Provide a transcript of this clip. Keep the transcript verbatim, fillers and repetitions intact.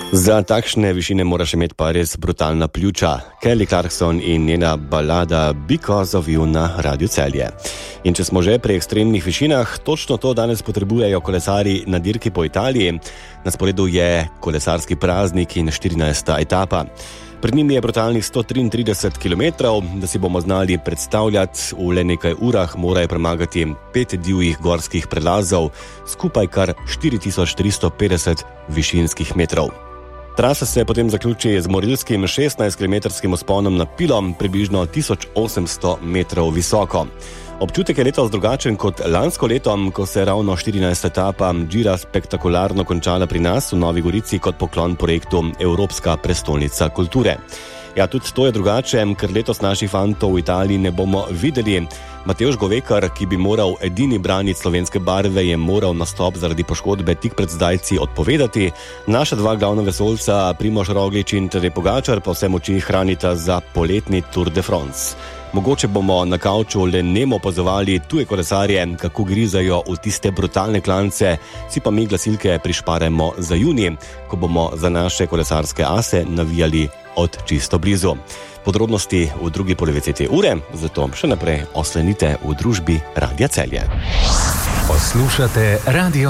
Za takšne višine moraš imeti pa res brutalna pljuča. Kelly Clarkson in njena balada Because of You na Radiu Celje. In če smo že pri ekstremnih višinah, točno to danes potrebujejo kolesarji na dirki po Italiji. Na sporedu je kolesarski praznik in štirinajsta etapa. Pred njimi je brutalnih sto triintrideset kilometrov, da si bomo znali predstavljati, v le nekaj urah morajo premagati pet divjih gorskih prelazov, skupaj kar štiri tisoč tristo petdeset višinskih metrov. Trasa se potem zaključi z morilskim šestnajstkilometrskim vzponom na Pilo, približno tisoč osemsto metrov visoko. Občutek je letos drugačen kot lansko leto, ko se je ravno štirinajsta etapa Gira spektakularno končala pri nas v Novi Gorici kot poklon projektu Evropska prestolnica kulture. Ja, tudi to je drugače, ker letos naših fantov v Italiji ne bomo videli. Matevž Govekar, ki bi moral edini braniti slovenske barve, je moral nastop zaradi poškodbe tik pred zdajci odpovedati. Naša dva glavna vesoljca, Primož Roglič in Tadej Pogačar, pa vse moči hranita za poletni Tour de France. Mogoče bomo na kavču le nemo opazovali tuje kolesarje, kako grizajo v tiste brutalne klance, si pa mi glasilke prišparemo za junij, ko bomo za naše kolesarske ase navijali od čisto blizu. Podrobnosti v drugi polovici te ure, zato še naprej oslenite v družbi Radia Celje. Poslušate Radio